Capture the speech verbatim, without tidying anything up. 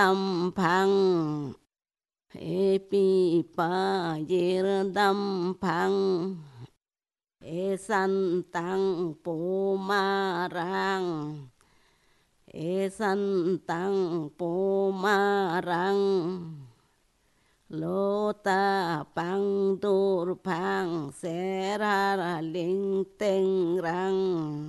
Tam phang epi pa yer dam phang e san tăng po ma rang e san tăng po ma rang lô ta pang dur phang se ra ra linh tinh rang